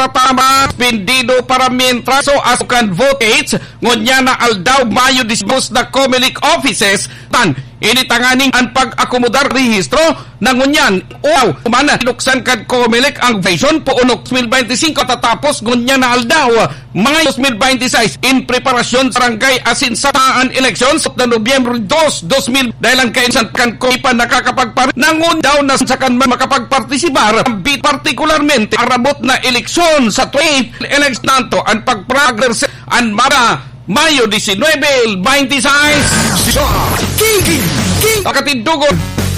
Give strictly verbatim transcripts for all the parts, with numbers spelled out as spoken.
tama pindido para mientras so as can vote ngunya na aldaw Mayo disbos na Comelec offices tan initanganing ang pag-akomodar rehistro nangunyan wow umana luksan kad Comelec ang vision po unok twenty twenty-five tatapos ngunya na aldaw mga twenty twenty-six in preparasyon sa barangay asin sa taan elections na Nobyembre two, two thousand dahil ang kainsan kan ko pa nakakapagpar nangun daw na sa kan makapagpartisipar bit particularmente arabot na eleksyon sa twenty election nanto ang pagprogress ang mara Mayo nineteen twenty-six Akatindugon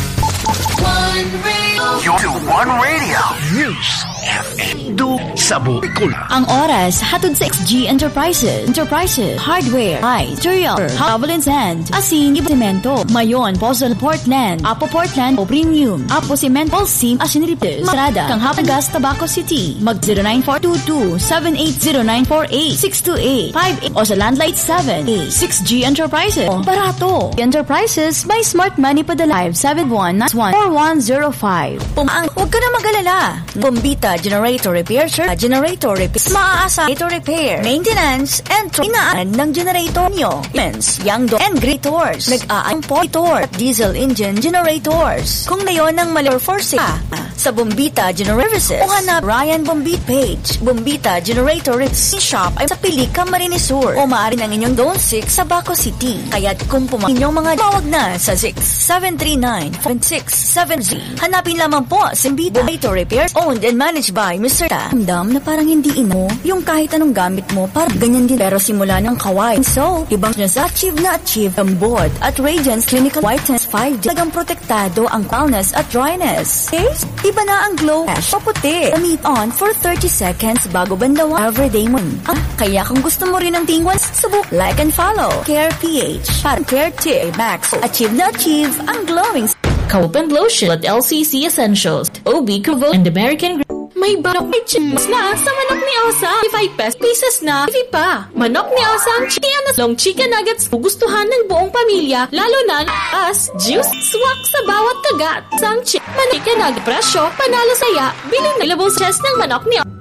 One Radio One Radio News F M do Sabo Bicol. Ang oras hatod sa X G Enterprises Enterprises Hardware Material Travel and Sand Asin Ibimento Mayon Postal Portland Apo Portland o Premium Apo Cement Polsim Asin Ripes Marada Kang Hapagas Tabaco City Mag zero nine four two two seven eight zero nine four eight six two eight five eight o sa Landline seven eight six G Enterprises o Barato Enterprises by Smart Money Padalive seven one nine one four one zero five. Pumaang huwag ka na mag-alala. Bombita Generator Repair Sir Generator Repair Maasa Generator Repair Maintenance and Trinaan ng generator nyo Mens Yangdo and Grators Nag-aang Poitor at Diesel Engine Generators Kung nayon ng malor for sale sa Bombita Generator Services o hanap Ryan Bombit Page Bombita Generator Repair Shop ay sa Pilica Marines Sur o maaari ng inyong Don six sa Baco City kaya't kung pumang inyong mga tawag na sa six seven three nine four six seven zero hanapin lamang po sa Bombita Generator Repair owned and managed by Mister Ta. Ramdam na parang hindi ino yung kahit anong gamit mo parang ganyan din pero simula ng kaway. So, ibang na sa achieve na achieve ang board at Radiance Clinical Whiteness five D talagang protektado ang foulness at dryness. Okay? Iba na ang glow cash paputi. Meet on for thirty seconds bago bandawan everyday mo. Ah, kaya kung gusto mo rin ng tingwan, subok like and follow. Care P H para Care T Max. Achieve na achieve ang glowing Cope and Lotion at L C C Essentials, O B Kuvo and American May manok may chips na sa manok ni Elsa. five pieces na. Hindi pa. Manok ni Elsa ang chicken na long chicken nuggets. Gustuhan ng buong pamilya. Lalo na as juice swak sa bawat kagat. Sang chicken manok chicken nugget. Presyo, panalo saya. Biling na labong chest ng manok ni Elsa.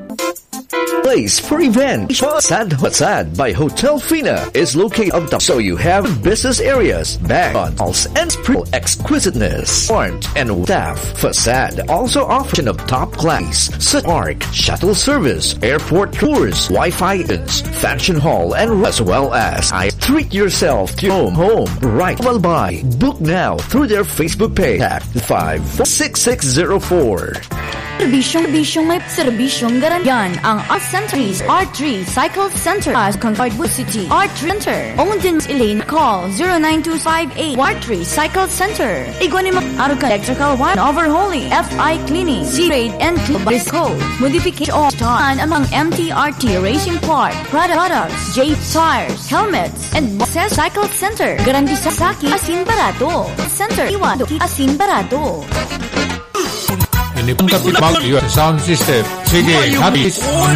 Place for event. Facade Facade by Hotel Fina is located up top, so you have business areas, bags, and sprinkle exquisiteness. Warmth and staff. Facade also offers of top class, such arc, shuttle service, airport tours, Wi-Fi ins, function hall, and as well as I treat yourself to home home right well by. Book now through their Facebook page at five six six zero four. Serbisyong, serbisyong may serbisyong garanyan ang Art Centers, Art three Cycle Center, as Concordwood City, Art Center. Owned in Elaine, call zero nine two five eight Art three Cycle Center. Igwani mo, Aruka Electrical Wire, Overhauling, F I Cleaning, C-Grade, and Base Code. Modification of time among M T R T Racing Part, products, J Tires, Helmets, and Moses Cycle Center. Garanti sa Saki, asin barato. Center, Iwado, asin barato. Ini pun kapit bag sound system. Sige, habis.